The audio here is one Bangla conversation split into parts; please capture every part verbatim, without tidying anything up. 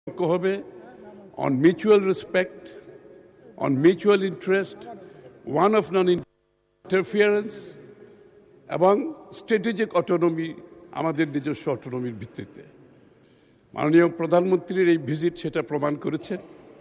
হবে on mutual respect, on mutual interest, one of non-interference এবং স্ট্র্যাটেজিক অটোনমি, আমাদের নিজস্ব অটোনমির ভিত্তিতে। মাননীয় প্রধানমন্ত্রীর এই ভিজিট সেটা প্রমাণ করেছেন।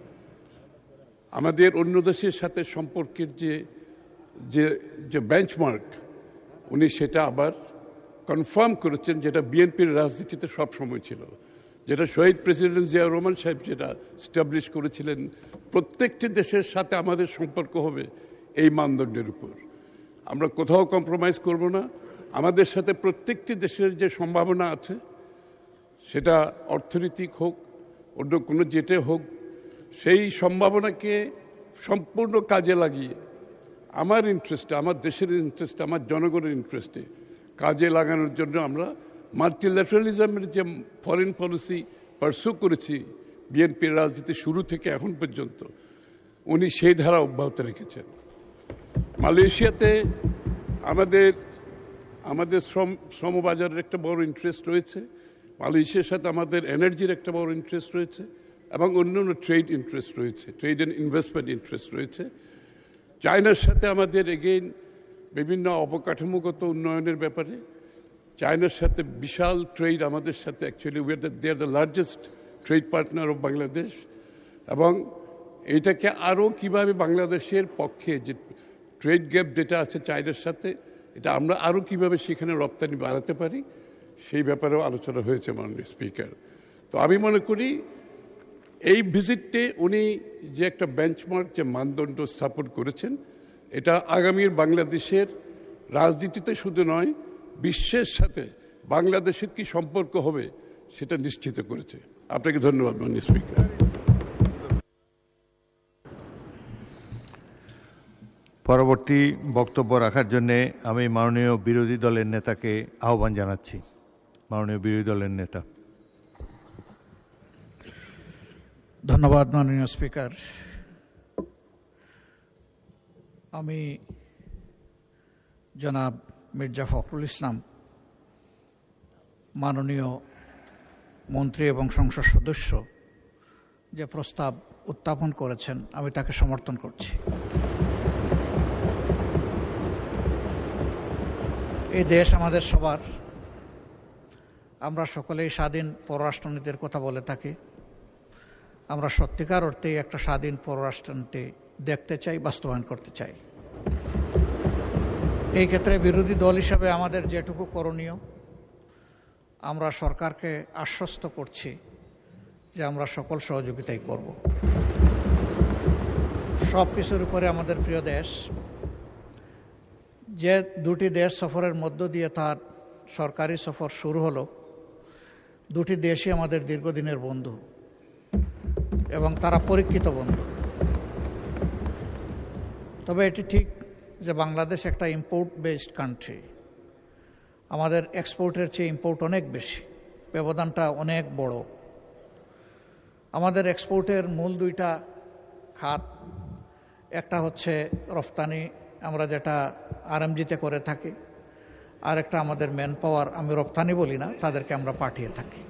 আমাদের অন্য দেশের সাথে সম্পর্কের যে যে যে বেঞ্চমার্ক, উনি সেটা আবার কনফার্ম করেছেন, যেটা বিএনপির রাজনীতিতে সবসময় ছিল, যেটা শহীদ প্রেসিডেন্ট জিয়াউর রহমান সাহেব যেটা স্টাবলিশ করেছিলেন। প্রত্যেকটি দেশের সাথে আমাদের সম্পর্ক হবে এই মানদণ্ডের উপর। আমরা কোথাও কম্প্রোমাইজ করব না। আমাদের সাথে প্রত্যেকটি দেশের যে সম্ভাবনা আছে, সেটা অর্থনৈতিক হোক, অন্য কোনো জেটে হোক, সেই সম্ভাবনাকে সম্পূর্ণ কাজে লাগিয়ে আমার ইন্টারেস্টে, আমার দেশের ইন্টারেস্টে, আমার জনগণের ইন্টারেস্টে কাজে লাগানোর জন্য আমরা মাল্টিল্যাটারালিজমের যে ফরেন পলিসি পারসু করেছি বিএনপির রাজনীতি শুরু থেকে এখন পর্যন্ত, উনি সেই ধারা অব্যাহত রেখেছেন। মালয়েশিয়াতে আমাদের আমাদের শ্রম শ্রমবাজারের একটা বড় ইন্টারেস্ট রয়েছে, মালয়েশিয়ার সাথে আমাদের এনার্জির একটা বড় ইন্টারেস্ট রয়েছে, এবং অন্যান্য ট্রেড ইন্টারেস্ট রয়েছে, ট্রেড অ্যান্ড ইনভেস্টমেন্ট ইন্টারেস্ট রয়েছে। চায়নার সাথে আমাদের এগেইন বিভিন্ন অবকাঠামোগত উন্নয়নের ব্যাপারে চায়নার সাথে বিশাল ট্রেড, আমাদের সাথে actually we are the they are the largest trade partner of Bangladesh. এবং এইটাকে আরও কীভাবে বাংলাদেশের পক্ষে যে ট্রেড গ্যাপ যেটা আছে চায়নার সাথে, এটা আমরা আরও কীভাবে সেখানে রপ্তানি বাড়াতে পারি, সেই ব্যাপারেও আলোচনা হয়েছে মাননীয় স্পিকার। তো আমি মনে করি এই ভিজিটে উনি যে একটা বেঞ্চমার্ক, যে মানদণ্ড স্থাপন করেছেন, এটা আগামীর বাংলাদেশের রাজনীতিতে শুধু নয়, বিশ্বের সাথে বাংলাদেশের কি সম্পর্ক হবে সেটা নিশ্চিত করেছে। আপনাকে ধন্যবাদ মাননীয় স্পিকার। পরবর্তী বক্তব্য রাখার জন্য আমি মাননীয় বিরোধী দলের নেতাকে আহ্বান জানাচ্ছি। মাননীয় বিরোধী দলের নেতা। ধন্যবাদ মাননীয় স্পিকার। আমি জনাব মির্জা ফখরুল ইসলাম, মাননীয় মন্ত্রী এবং সংসদ সদস্য যে প্রস্তাব উত্থাপন করেছেন, আমি তাকে সমর্থন করছি। এই দেশ আমাদের সবার। আমরা সকলেই স্বাধীন পররাষ্ট্রনীতির কথা বলে থাকি। আমরা সত্যিকার অর্থেই একটা স্বাধীন পররাষ্ট্রনীতি দেখতে চাই, বাস্তবায়ন করতে চাই। এই ক্ষেত্রে বিরোধী দল হিসাবে আমাদের যেটুকু করণীয়, আমরা সরকারকে আশ্বস্ত করছি যে আমরা সকল সহযোগিতাই করব। সব কিছুর উপরে আমাদের প্রিয় দেশ, যে দুটি দেশ সফরের মধ্য দিয়ে তার সরকারি সফর শুরু হলো, দুটি দেশই আমাদের দীর্ঘদিনের বন্ধু এবং তারা পরীক্ষিত বন্ধু। তবে এটি ঠিক যে বাংলাদেশ একটা ইম্পোর্ট বেসড কান্ট্রি। আমাদের এক্সপোর্টের চেয়ে ইম্পোর্ট অনেক বেশি, ব্যবধানটা অনেক বড়। আমাদের এক্সপোর্টের মূল দুইটা খাত, একটা হচ্ছে রফতানি, আমরা যেটা আরএমজিতে করে থাকি, আর একটা আমাদের ম্যান পাওয়ার, আমি রপ্তানি বলি না, তাদেরকে আমরা পাঠিয়ে থাকি।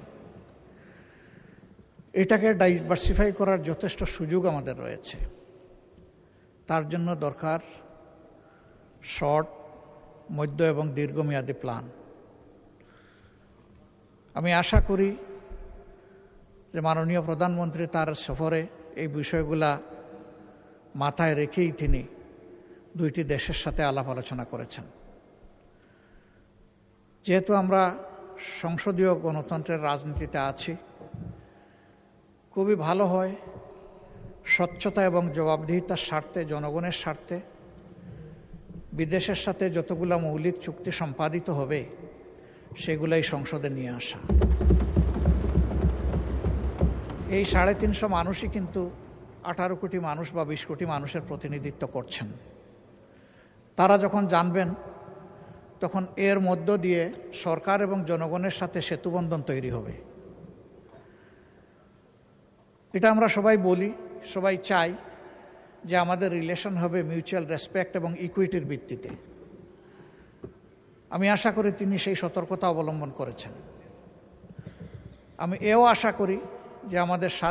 এটাকে ডাইভার্সিফাই করার যথেষ্ট সুযোগ আমাদের রয়েছে। তার জন্য দরকার শর্ট, মধ্য এবং দীর্ঘমেয়াদী প্ল্যান। আমি আশা করি যে মাননীয় প্রধানমন্ত্রী তার সফরে এই বিষয়গুলা মাথায় রেখেই তিনি দুইটি দেশের সাথে আলাপ আলোচনা করেছেন। যেহেতু আমরা সংসদীয় গণতন্ত্রের রাজনীতিতে আছি, খুবই ভালো হয় স্বচ্ছতা এবং জবাবদিহিতার স্বার্থে, জনগণের স্বার্থে বিদেশের সাথে যতগুলো মৌলিক চুক্তি সম্পাদিত হবে সেগুলাই সংসদে নিয়ে আসা। এই সাড়ে তিনশো মানুষই কিন্তু আঠারো কোটি মানুষ বা বিশ কোটি মানুষের প্রতিনিধিত্ব করছেন। তারা যখন জানবেন, তখন এর মধ্য দিয়ে সরকার এবং জনগণের সাথে সেতুবন্ধন তৈরি হবে। এটা আমরা সবাই বলি, সবাই চাই যে আমাদের রিলেশন হবে মিউচুয়াল রেসপেক্ট এবং ইকুইটির ভিত্তিতে। আমি আশা করি তিনি সেই সতর্কতা অবলম্বন করেছেন। আমি এও আশা করি যে আমাদের